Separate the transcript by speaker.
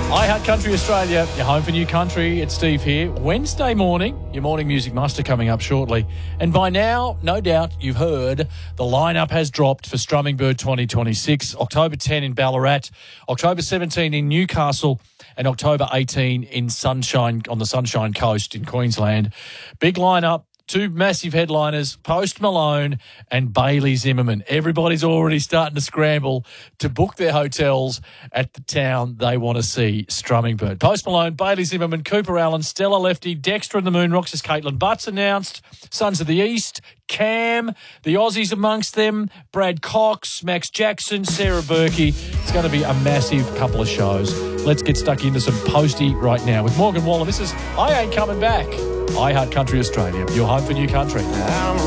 Speaker 1: I Heart Country Australia, your home for new country. It's Steve here. Wednesday morning, your morning music muster coming up shortly. And by now, no doubt you've heard the lineup has dropped for Strumming Bird 2026. October 10 in Ballarat, October 17 in Newcastle, and October 18 in Sunshine on the Sunshine Coast in Queensland. Big lineup. Two massive headliners, Post Malone and Bailey Zimmerman. Everybody's already starting to scramble to book their hotels at the town they want to see Strumming Bird. Post Malone, Bailey Zimmerman, Cooper Allen, Stella Lefty, Dexter and the Moon Rocks, as Caitlin Butts announced, Sons of the East, Cam, the Aussies amongst them, Brad Cox, Max Jackson, Sarah Berkey. It's going to be a massive couple of shows. Let's get stuck into some Posty right now with Morgan Waller. This is I Ain't Coming Back. I Heart Country Australia, your home for new country.
Speaker 2: I'm